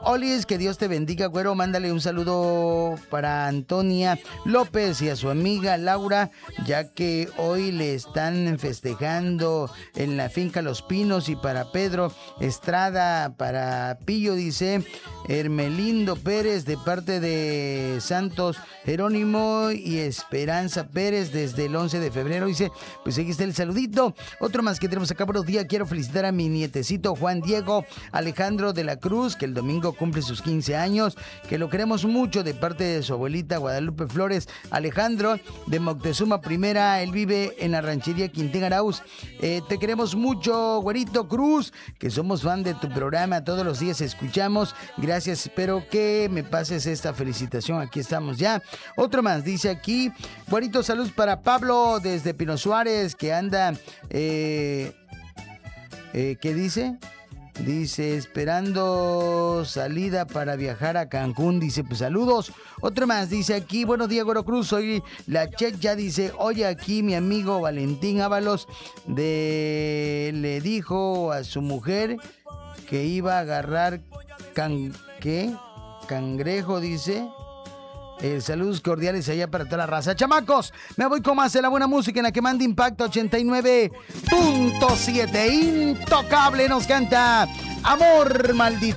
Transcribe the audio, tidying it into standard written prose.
Olis, que Dios te bendiga, güero. Mándale un saludo para Antonia López y a su amiga Laura, ya que hoy le están festejando en la finca Los Pinos. Y para Pedro Estrada, para Pillo, dice Hermelindo Pérez, de parte de Santos Jerónimo y Esperanza Pérez, desde el 11 de febrero. Dice, pues aquí está el saludito. Otro más que tenemos acá, buenos días. Quiero felicitar a mi nietecito Juan Diego Alejandro de la Cruz, que el domingo cumple sus 15 años, que lo queremos mucho, de parte de su abuelita Guadalupe Flores. Alejandro de Moctezuma Primera, él vive en la ranchería Quintín Arauz. Te queremos mucho, güerito Cruz, que somos fan de tu programa, todos los días escuchamos. Gracias, espero que me pases esta felicitación. Aquí estamos ya. Otro más, dice aquí, güerito, salud para Pablo desde Pino Suárez, que anda, ¿qué dice? Dice, esperando salida para viajar a Cancún. Dice, pues saludos. Otro más, dice aquí, buenos días, Güero Cruz, soy la Checha. Dice, oye, aquí mi amigo Valentín Ábalos le dijo a su mujer que iba a agarrar cangrejo, dice. Saludos cordiales allá para toda la raza. Chamacos, me voy con más de la buena música en la que manda Impacto 89.7. Intocable nos canta Amor Maldito.